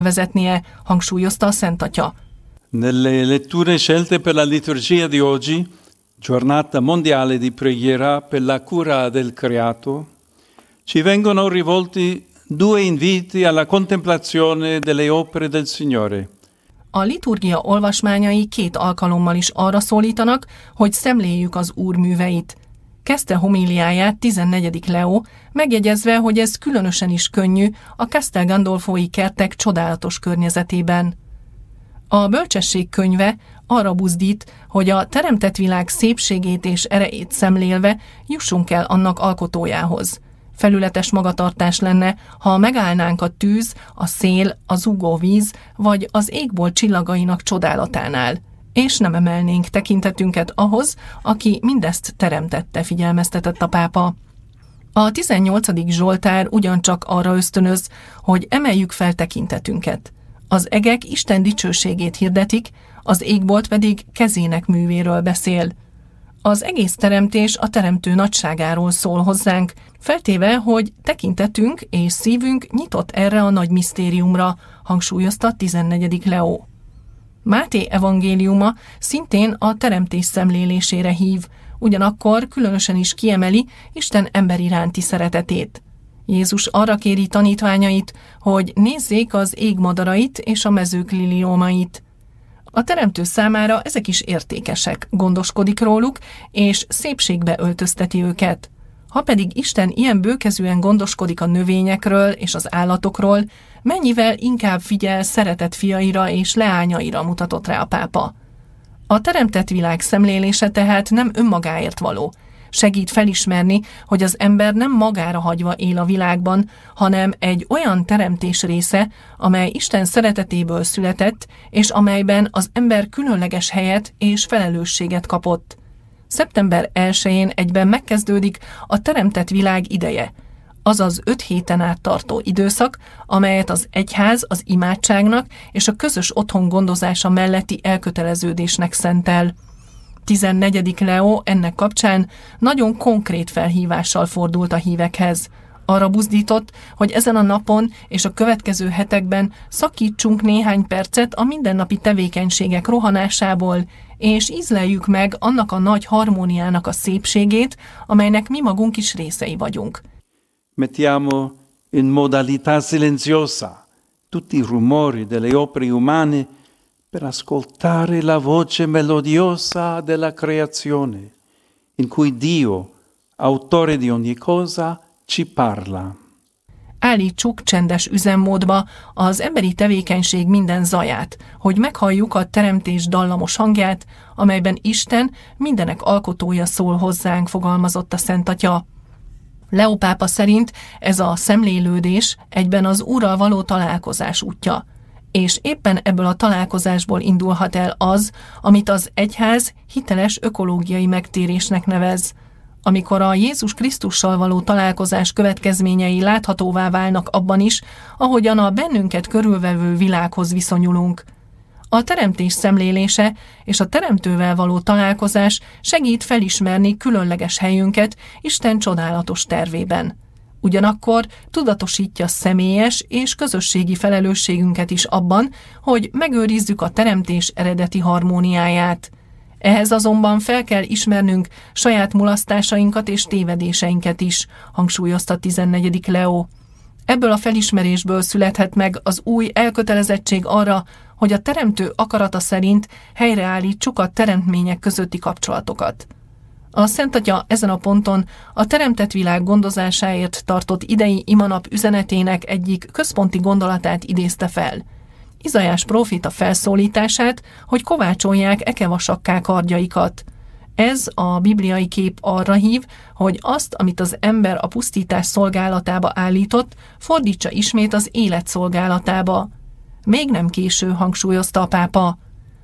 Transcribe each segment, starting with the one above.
vezetnie, hangsúlyozta a Szent Atya. Nelle letture scelte per la liturgia di oggi, giornata mondiale di preghiera per la cura del creato, ci vengono rivolti due inviti alla contemplazione delle opere del Signore. A liturgia olvasmányai 2 alkalommal is arra szólítanak, hogy szemléljük az Úr műveit. Kezdte homíliáját 14. Leó, megjegyezve, hogy ez különösen is könnyű a Castel Gandolfói kertek csodálatos környezetében. A bölcsesség könyve arra buzdít, hogy a teremtett világ szépségét és erejét szemlélve jussunk el annak alkotójához. Felületes magatartás lenne, ha megállnánk a tűz, a szél, a zúgó víz, vagy az égbolt csillagainak csodálatánál, és nem emelnénk tekintetünket ahhoz, aki mindezt teremtette, figyelmeztetett a pápa. A 18. Zsoltár ugyancsak arra ösztönöz, hogy emeljük fel tekintetünket. Az egek Isten dicsőségét hirdetik, az égbolt pedig kezének művéről beszél. Az egész teremtés a teremtő nagyságáról szól hozzánk, feltéve, hogy tekintetünk és szívünk nyitott erre a nagy misztériumra, hangsúlyozta 14. Leó. Máté evangéliuma szintén a teremtés szemlélésére hív, ugyanakkor különösen is kiemeli Isten ember iránti szeretetét. Jézus arra kéri tanítványait, hogy nézzék az ég madarait és a mezők liliomait. A teremtő számára ezek is értékesek, gondoskodik róluk, és szépségbe öltözteti őket. Ha pedig Isten ilyen bőkezűen gondoskodik a növényekről és az állatokról, mennyivel inkább figyel szeretett fiaira és leányaira, mutatott rá a pápa. A teremtett világ szemlélése tehát nem önmagáért való. Segít felismerni, hogy az ember nem magára hagyva él a világban, hanem egy olyan teremtés része, amely Isten szeretetéből született, és amelyben az ember különleges helyet és felelősséget kapott. Szeptember 1-én egyben megkezdődik a teremtett világ ideje, azaz 5 héten át tartó időszak, amelyet az egyház az imádságnak és a közös otthon gondozása melletti elköteleződésnek szentel. 14. Leó ennek kapcsán nagyon konkrét felhívással fordult a hívekhez. Arra buzdított, hogy ezen a napon és a következő hetekben szakítsunk néhány percet a mindennapi tevékenységek rohanásából, és ízleljük meg annak a nagy harmóniának a szépségét, amelynek mi magunk is részei vagyunk. Mettiamo in modalità silenziosa tutti i rumori delle opere umane per ascoltare la voce melodiosa della creazione, in cui Dio, autore di ogni cosa, ci parla. Állítsuk csendes üzemmódba az emberi tevékenység minden zaját, hogy meghalljuk a teremtés dallamos hangját, amelyben Isten, mindenek alkotója szól hozzánk, fogalmazott a Szent Atya. Leó pápa szerint ez a szemlélődés egyben az Úrral való találkozás útja, és éppen ebből a találkozásból indulhat el az, amit az egyház hiteles ökológiai megtérésnek nevez. Amikor a Jézus Krisztussal való találkozás következményei láthatóvá válnak abban is, ahogyan a bennünket körülvevő világhoz viszonyulunk. A teremtés szemlélése és a teremtővel való találkozás segít felismerni különleges helyünket Isten csodálatos tervében. Ugyanakkor tudatosítja személyes és közösségi felelősségünket is abban, hogy megőrizzük a teremtés eredeti harmóniáját. Ehhez azonban fel kell ismernünk saját mulasztásainkat és tévedéseinket is, hangsúlyozta 14. Leó. Ebből a felismerésből születhet meg az új elkötelezettség arra, hogy a teremtő akarata szerint helyreállítsuk a teremtmények közötti kapcsolatokat. A Szent Atya ezen a ponton a teremtett világ gondozásáért tartott idei imanap üzenetének egyik központi gondolatát idézte fel. Izaiás próféta felszólítását, hogy kovácsolják ekevasakká kardjaikat. Ez a bibliai kép arra hív, hogy azt, amit az ember a pusztítás szolgálatába állított, fordítsa ismét az élet szolgálatába. Még nem késő, hangsúlyozta a pápa.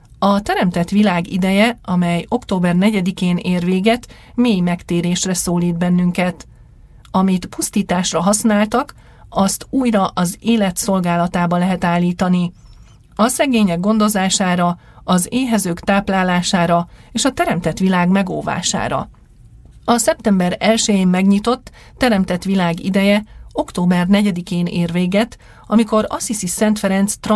A teremtett világ ideje, amely október 4-én ér véget, mély megtérésre szólít bennünket. Amit pusztításra használtak, azt újra az élet szolgálatába lehet állítani. A szegények gondozására, az éhezők táplálására és a teremtett világ megóvására. A szeptember 1-én megnyitott, teremtett világ ideje október 4-én ér véget, amikor Assisi Szent Ferenc